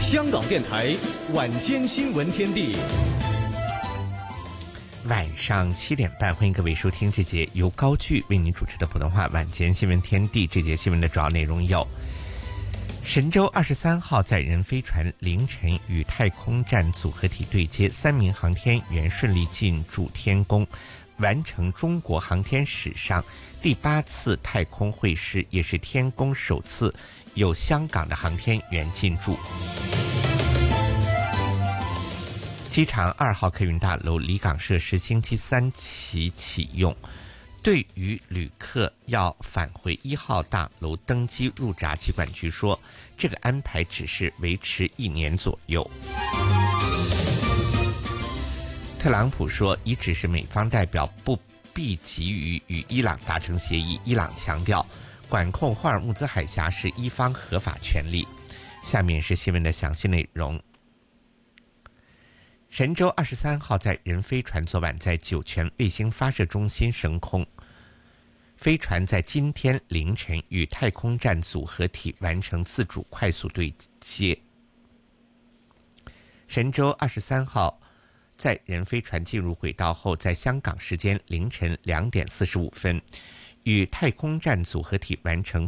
香港电台晚间新闻天地， 晚上7点半，欢迎各位收听这节由高炬为您主持的普通话晚间新闻天地。这节新闻的主要内容有：神舟23号载人飞船凌晨与太空站组合体对接，3名航天员顺利进驻天宫，完成中国航天史上第8次太空会师，也是天宫首次有香港的航天员进驻。机场2号客运大楼离港设施星期3起启用，对于旅客要返回1号大楼登机入闸，机管局说，这个安排只是维持1年左右。特朗普说，已指示美方代表不必急于与伊朗达成协议。伊朗强调，管控霍尔木兹海峡是伊方合法权利。下面是新闻的详细内容。神舟23号载人飞船昨晚在酒泉卫星发射中心升空，飞船在今天凌晨与太空站组合体完成自主快速对接。神舟23号载人飞船进入轨道后，在香港时间凌晨2点45分与太空站组合体完成